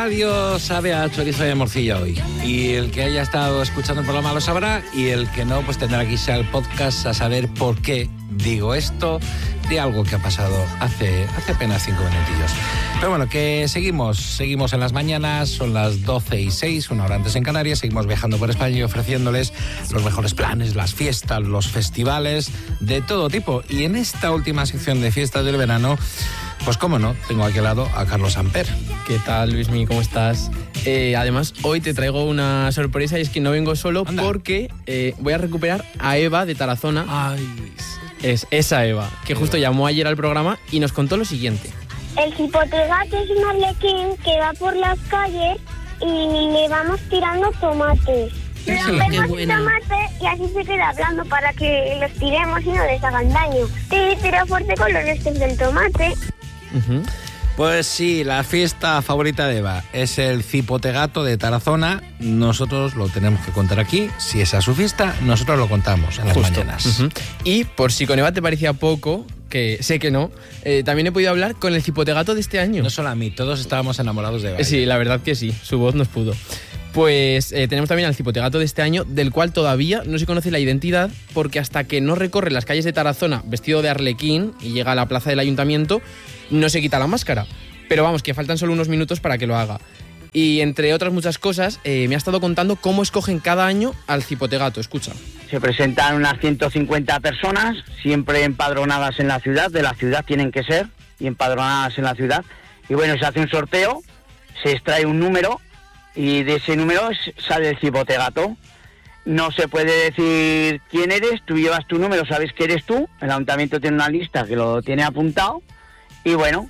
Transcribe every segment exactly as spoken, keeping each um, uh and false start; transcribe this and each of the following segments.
radio sabe a chorizo de morcilla hoy. Y el que haya estado escuchando el programa lo sabrá, y el que no, pues tendrá que irse al podcast a saber por qué digo esto de algo que ha pasado hace, hace apenas cinco minutillos. Pero bueno, que seguimos, seguimos en las mañanas, son las doce y seis, una hora antes en Canarias, seguimos viajando por España y ofreciéndoles los mejores planes, las fiestas, los festivales, de todo tipo. Y en esta última sección de fiestas del verano, pues cómo no, tengo aquí al lado a Carlos Amper. ¿Qué tal, Luismi? ¿Cómo estás? Eh, además, hoy te traigo una sorpresa, y es que no vengo solo. Anda. Porque eh, voy a recuperar a Eva de Tarazona. Ay. Es esa Eva, que justo Eva. llamó ayer al programa y nos contó lo siguiente. El cipotegato es un arlequín que va por las calles y le vamos tirando tomates. Le rompemos el tomate y así se queda hablando para que los tiremos y no les hagan daño. Sí, tira fuerte con los restos del tomate. Uh-huh. Pues sí, la fiesta favorita de Eva es el cipotegato de Tarazona. Nosotros lo tenemos que contar aquí. Si esa es su fiesta, nosotros lo contamos en las Justo. mañanas. Uh-huh. Y por si con Eva te parecía poco, que sé que no, eh, también he podido hablar con el cipotegato de este año. No solo a mí, todos estábamos enamorados de Eva. Sí, la verdad que sí, su voz nos pudo. Pues eh, tenemos también al cipotegato de este año, del cual todavía no se conoce la identidad, porque hasta que no recorre las calles de Tarazona vestido de arlequín y llega a la plaza del ayuntamiento, no se quita la máscara. Pero vamos, que faltan solo unos minutos para que lo haga. Y entre otras muchas cosas, eh, me ha estado contando cómo escogen cada año al cipotegato. Escucha. Se presentan unas ciento cincuenta personas, siempre empadronadas en la ciudad, de la ciudad tienen que ser, y empadronadas en la ciudad. Y bueno, se hace un sorteo, se extrae un número, y de ese número sale el cipotegato. No se puede decir quién eres, tú llevas tu número, sabes que eres tú, el ayuntamiento tiene una lista que lo tiene apuntado, y bueno,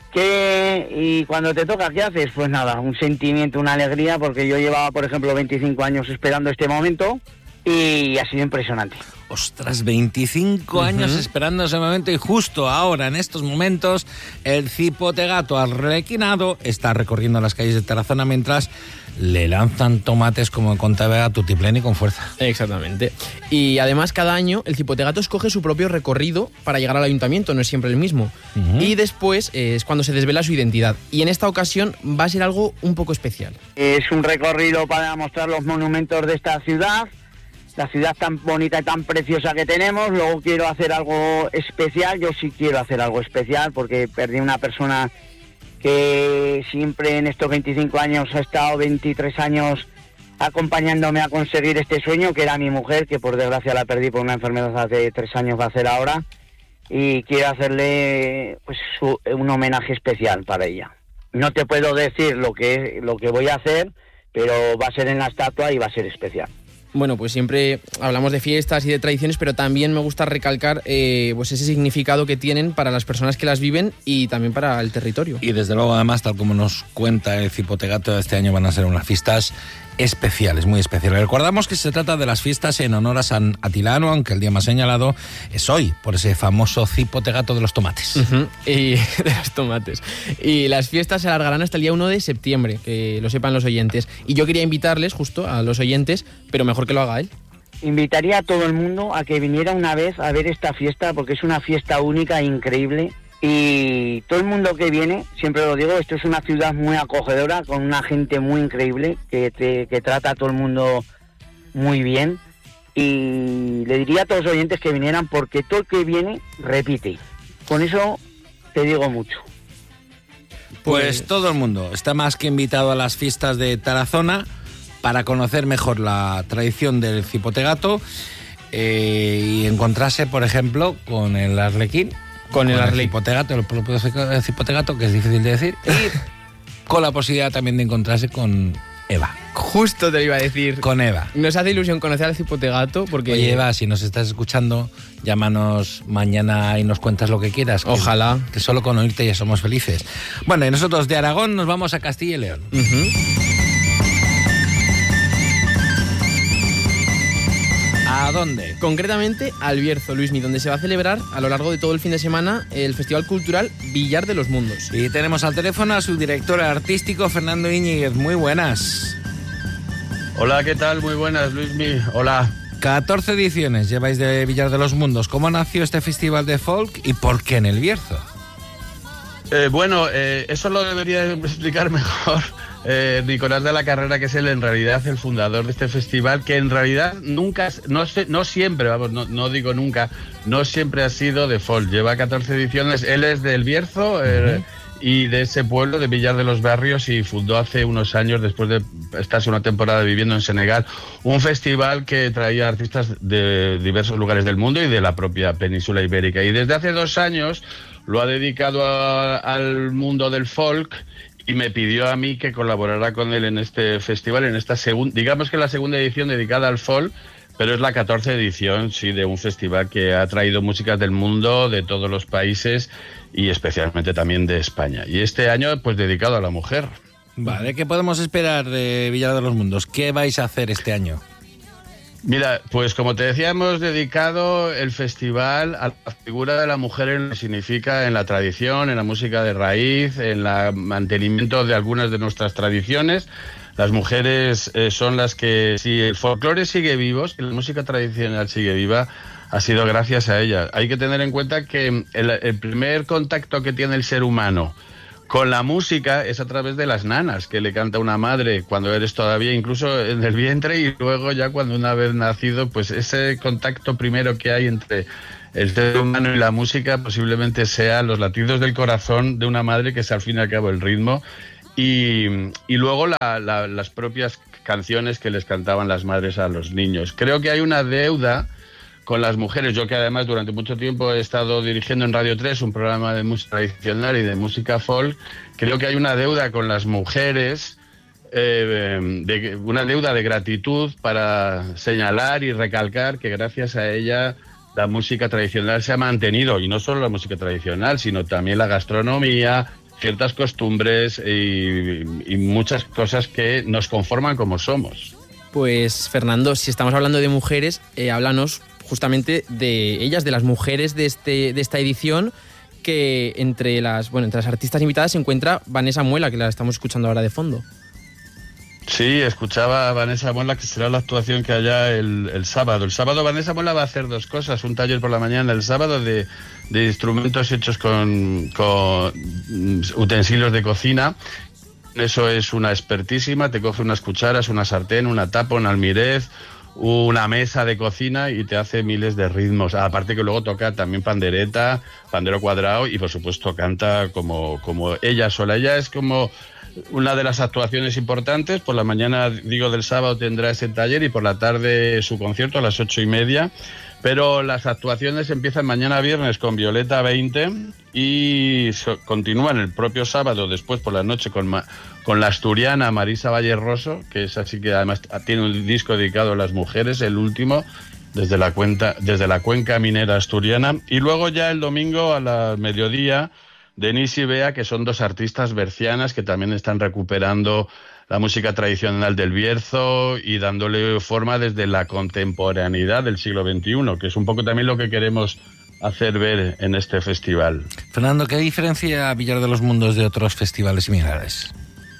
que y cuando te toca, ¿qué haces? Pues nada, un sentimiento, una alegría, porque yo llevaba, por ejemplo, veinticinco años esperando este momento, y ha sido impresionante. Ostras, veinticinco uh-huh. años esperando ese momento, y justo ahora, en estos momentos, el cipotegato arlequinado está recorriendo las calles de Tarazona mientras le lanzan tomates, como contaba a tutiplén y con fuerza. Exactamente. Y además, cada año el cipotegato escoge su propio recorrido para llegar al ayuntamiento, no es siempre el mismo. Uh-huh. Y después eh, es cuando se desvela su identidad. Y en esta ocasión va a ser algo un poco especial. Es un recorrido para mostrar los monumentos de esta ciudad, la ciudad tan bonita y tan preciosa que tenemos. Luego quiero hacer algo especial, yo sí quiero hacer algo especial, porque perdí una persona que siempre en estos veinticinco años ha estado veintitrés años acompañándome a conseguir este sueño, que era mi mujer, que por desgracia la perdí por una enfermedad hace tres años, va a ser ahora, y quiero hacerle pues su, un homenaje especial para ella. No te puedo decir lo que, lo que voy a hacer, pero va a ser en la estatua y va a ser especial. Bueno, pues siempre hablamos de fiestas y de tradiciones, pero también me gusta recalcar eh, pues ese significado que tienen para las personas que las viven y también para el territorio. Y desde luego, además, tal como nos cuenta el cipotegato de este año, van a ser unas fiestas especiales, muy especiales. Recordamos que se trata de las fiestas en honor a San Atilano, aunque el día más señalado es hoy, por ese famoso cipotegato de los tomates. Uh-huh. Y de los tomates. Y las fiestas se alargarán hasta el día uno de septiembre, que lo sepan los oyentes. Y yo quería invitarles justo a los oyentes, pero mejor que lo haga él. Invitaría a todo el mundo a que viniera una vez a ver esta fiesta, porque es una fiesta única e increíble. Y todo el mundo que viene, siempre lo digo, esto es una ciudad muy acogedora, con una gente muy increíble, que, te, que trata a todo el mundo muy bien. Y le diría a todos los oyentes que vinieran, porque todo el que viene repite. Con eso te digo mucho. Pues, pues todo el mundo está más que invitado a las fiestas de Tarazona para conocer mejor la tradición del cipotegato eh, y encontrarse, por ejemplo, con el arlequín. Con el, el cipotegato, el propio cipotegato, que es difícil de decir, y con la posibilidad también de encontrarse con Eva. Justo te lo iba a decir. Con Eva. Nos hace ilusión conocer al cipotegato porque... Oye, Eva, si nos estás escuchando, llámanos mañana y nos cuentas lo que quieras. Que, Ojalá. Que solo con oírte ya somos felices. Bueno, y nosotros de Aragón nos vamos a Castilla y León. Uh-huh. ¿A dónde? Concretamente al Bierzo, Luismi, donde se va a celebrar a lo largo de todo el fin de semana el Festival Cultural Villar de los Mundos. Y tenemos al teléfono a su director artístico, Fernando Íñiguez. Muy buenas. Hola, ¿qué tal? Muy buenas, Luismi. Hola. catorce ediciones lleváis de Villar de los Mundos. ¿Cómo nació este festival de folk y por qué en el Bierzo? Eh, bueno, eh, eso lo debería explicar mejor eh, Nicolás de la Carrera, que es él en realidad el fundador de este festival, que en realidad nunca, no, no siempre, vamos, no, no digo nunca, no siempre ha sido de folk. Lleva catorce ediciones, él es del Bierzo, eh, uh-huh. y de ese pueblo, de Villar de los Barrios, y fundó hace unos años, después de estarse una temporada viviendo en Senegal, un festival que traía artistas de diversos lugares del mundo y de la propia península ibérica. Y desde hace dos años lo ha dedicado a, al mundo del folk, y me pidió a mí que colaborara con él en este festival, en esta segunda, digamos que la segunda edición dedicada al folk, pero es la catorce edición, sí, de un festival que ha traído músicas del mundo, de todos los países y especialmente también de España. Y este año, pues, dedicado a la mujer. Vale, ¿qué podemos esperar de Villar de los Mundos? ¿Qué vais a hacer este año? Mira, pues como te decía, hemos dedicado el festival a la figura de la mujer en lo que significa en la tradición, en la música de raíz, en el mantenimiento de algunas de nuestras tradiciones. Las mujeres eh, son las que, si el folclore sigue vivo, si la música tradicional sigue viva, ha sido gracias a ellas. Hay que tener en cuenta que el, el primer contacto que tiene el ser humano con la música es a través de las nanas, que le canta una madre cuando eres todavía incluso en el vientre, y luego ya cuando una vez nacido, pues ese contacto primero que hay entre el ser humano y la música posiblemente sea los latidos del corazón de una madre, que es al fin y al cabo el ritmo, y, y luego la, la, las propias canciones que les cantaban las madres a los niños. Creo que hay una deuda con las mujeres. Yo, que además durante mucho tiempo he estado dirigiendo en Radio tres un programa de música tradicional y de música folk, creo que hay una deuda con las mujeres, eh, de, una deuda de gratitud para señalar y recalcar que gracias a ella la música tradicional se ha mantenido, y no solo la música tradicional, sino también la gastronomía, ciertas costumbres y, y muchas cosas que nos conforman como somos. Pues, Fernando, si estamos hablando de mujeres, eh, háblanos justamente de ellas, de las mujeres de este de esta edición, que entre las bueno entre las artistas invitadas se encuentra Vanessa Muela, que la estamos escuchando ahora de fondo. Sí, escuchaba a Vanessa Muela, que será la actuación que haya el, el sábado. El sábado Vanessa Muela va a hacer dos cosas: un taller por la mañana el sábado de, de instrumentos hechos con, con utensilios de cocina. Eso es una expertísima, te coge unas cucharas, una sartén, una tapa, un almirez, una mesa de cocina, y te hace miles de ritmos. Aparte que luego toca también pandereta, pandero cuadrado, y por supuesto canta como, como ella sola. Ella es como una de las actuaciones importantes. Por la mañana, digo, del sábado tendrá ese taller, y por la tarde su concierto a las ocho y media. Pero las actuaciones empiezan mañana viernes con Violeta veinte y so, continúan el propio sábado, después por la noche con, ma, con la asturiana Marisa Valle Rosso, que es así, que además tiene un disco dedicado a las mujeres, el último, desde la, cuenta, desde la cuenca minera asturiana. Y luego ya el domingo a la mediodía, Denise y Bea, que son dos artistas bercianas que también están recuperando la música tradicional del Bierzo y dándole forma desde la contemporaneidad del siglo veintiuno, que es un poco también lo que queremos hacer ver en este festival. Fernando, ¿qué diferencia Villar de los Mundos de otros festivales similares?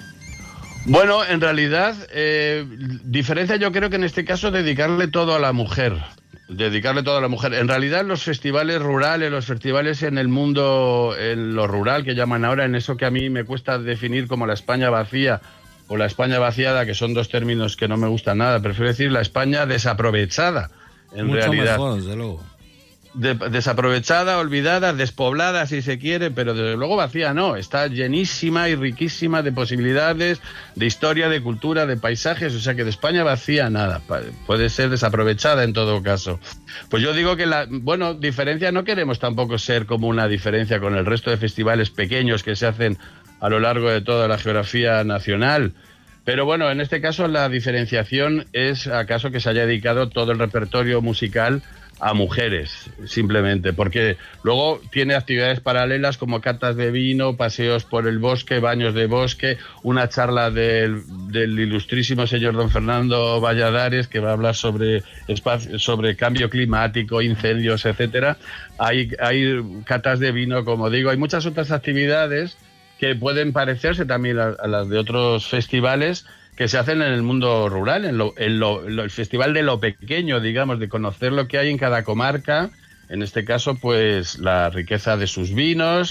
Bueno, en realidad, eh, diferencia yo creo que en este caso dedicarle todo a la mujer. Dedicarle todo a la mujer. En realidad los festivales rurales, los festivales en el mundo, en lo rural que llaman ahora, en eso que a mí me cuesta definir como la España vacía o la España vaciada, que son dos términos que no me gustan nada, prefiero decir la España desaprovechada, en Mucho realidad. Mejor, desde luego. De, desaprovechada, olvidada, despoblada si se quiere, pero desde luego vacía no, está llenísima y riquísima de posibilidades, de historia, de cultura, de paisajes, o sea que de España vacía nada, puede ser desaprovechada en todo caso. Pues yo digo que la, bueno, diferencia no queremos tampoco ser como una diferencia con el resto de festivales pequeños que se hacen a lo largo de toda la geografía nacional. Pero bueno, en este caso la diferenciación es acaso que se haya dedicado todo el repertorio musical a mujeres, simplemente, porque luego tiene actividades paralelas como catas de vino, paseos por el bosque, baños de bosque, una charla del, del ilustrísimo señor don Fernando Valladares, que va a hablar sobre espacio, sobre cambio climático, incendios, etcétera. Hay, hay catas de vino, como digo, hay muchas otras actividades que pueden parecerse también a, a las de otros festivales que se hacen en el mundo rural, en, lo, en lo, lo, el festival de lo pequeño, digamos, de conocer lo que hay en cada comarca, en este caso, pues la riqueza de sus vinos,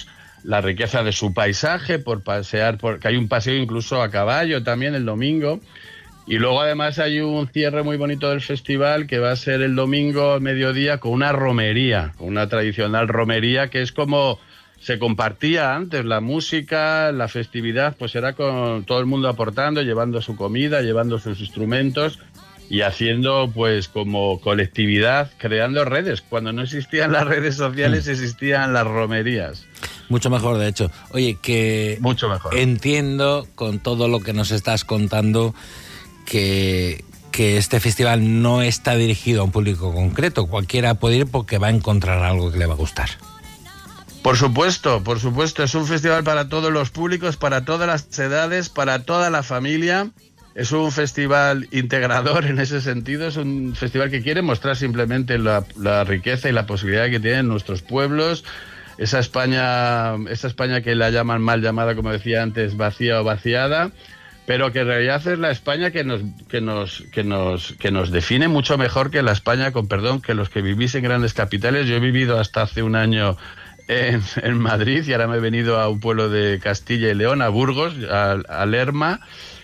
la riqueza de su paisaje, por pasear, porque hay un paseo incluso a caballo también el domingo. Y luego además hay un cierre muy bonito del festival que va a ser el domingo al mediodía con una romería, con una tradicional romería que es como se compartía antes, la música, la festividad, pues era con todo el mundo aportando, llevando su comida, llevando sus instrumentos y haciendo pues como colectividad, creando redes. Cuando no existían las redes sociales mm. existían las romerías. Mucho mejor, de hecho. Oye, que mucho mejor. Entiendo con todo lo que nos estás contando que, que este festival no está dirigido a un público concreto. Cualquiera puede ir porque va a encontrar algo que le va a gustar. Por supuesto, por supuesto. Es un festival para todos los públicos, para todas las edades, para toda la familia. Es un festival integrador en ese sentido. Es un festival que quiere mostrar simplemente la, la riqueza y la posibilidad que tienen nuestros pueblos. Esa España, esa España que la llaman mal llamada, como decía antes, vacía o vaciada, pero que en realidad es la España que nos, que nos, que nos, que nos define mucho mejor que la España, con perdón, que los que vivís en grandes capitales. Yo he vivido hasta hace un año en, en Madrid y ahora me he venido a un pueblo de Castilla y León, a Burgos, a, a Lerma,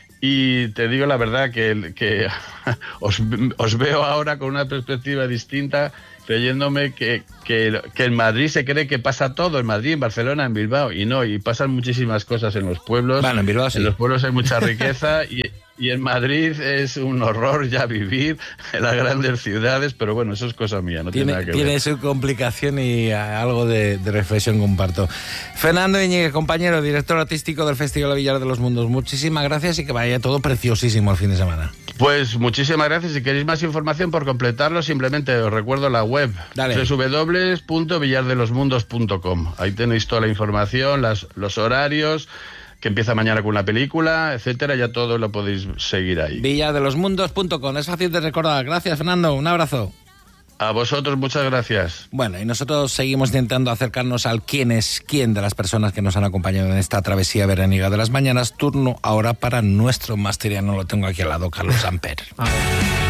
y te digo la verdad que, que os, os veo ahora con una perspectiva distinta, creyéndome que, que, que en Madrid se cree que pasa todo, en Madrid, en Barcelona, en Bilbao, y no, y pasan muchísimas cosas en los pueblos. Bueno, en Bilbao sí. En los pueblos hay mucha riqueza y, y en Madrid es un horror ya vivir en las grandes ciudades, pero bueno, eso es cosa mía, no tiene, tiene nada que tiene ver. Tiene su complicación y algo de, de reflexión comparto. Fernando Íñiguez, compañero, director artístico del Festival Villar de los Mundos, muchísimas gracias y que vaya todo preciosísimo el fin de semana. Pues muchísimas gracias. Si queréis más información por completarlo, simplemente os recuerdo la web doble u doble u doble u punto villar de los mundos punto com. Ahí tenéis toda la información, las, los horarios, que empieza mañana con una película, etcétera. Ya todo lo podéis seguir ahí. villar de los mundos punto com. Es fácil de recordar. Gracias, Fernando. Un abrazo. A vosotros, muchas gracias. Bueno, y nosotros seguimos intentando acercarnos al quién es quién de las personas que nos han acompañado en esta travesía veraniega de las mañanas. Turno ahora para nuestro masteriano, lo tengo aquí al lado, Carlos Amper.